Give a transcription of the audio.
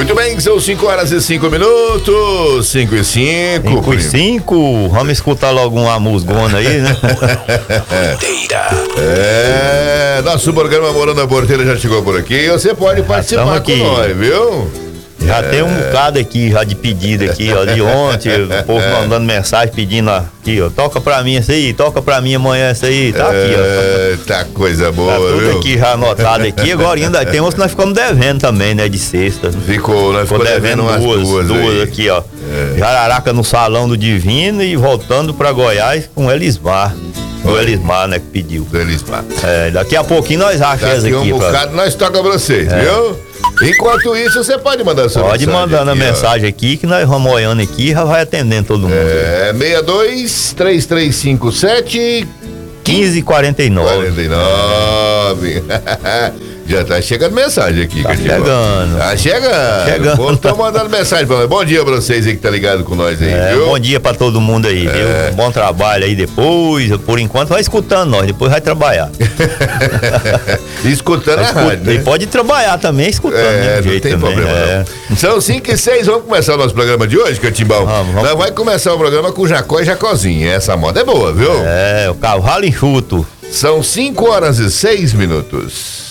Muito bem, são 5h05, 5 e 5. 5 e 5, vamos escutar logo uma musgona aí, né? Nosso programa Morando na Porteira já chegou por aqui. Você pode participar com nós, viu? Já tem um bocado aqui, já de pedido aqui, ó, de ontem, o povo mandando mensagem pedindo aqui, ó, toca pra mim essa aí, toca pra mim amanhã essa aí, tá aqui, ó. Tá coisa boa, tá tudo viu? aqui já anotado aqui, agora ainda tem uns que nós ficamos devendo também, né, de sexta. Nós ficou devendo umas duas aqui, ó. Jararaca no Salão do Divino e voltando pra Goiás com o Elismar. O Elismar, né, que pediu. Do Elismar. Daqui a pouquinho nós achamos aqui. Daqui um bocado nós toca pra vocês, viu? Enquanto isso, você pode mandar sua mensagem. Pode mandar a mensagem aqui que nós vamos olhando aqui e já vai atendendo todo mundo. 62-3357 1549. Já tá chegando mensagem aqui, Tá chegando. Tá chegando. O povo tá mandando mensagem pra nós. Bom dia pra vocês aí que tá ligado com nós aí, viu? Bom dia pra todo mundo aí, viu? Bom trabalho aí depois. Por enquanto vai escutando nós, depois vai trabalhar. Escutando a rádio, né? E pode trabalhar também escutando, né? Não tem problema não. São 5 e 6, vamos começar o nosso programa de hoje, Catimbão? Vamos. Nós vai começar o programa com Jacó e Jacozinho. Essa moda é boa, viu? O cavalo enxuto. São 5h06.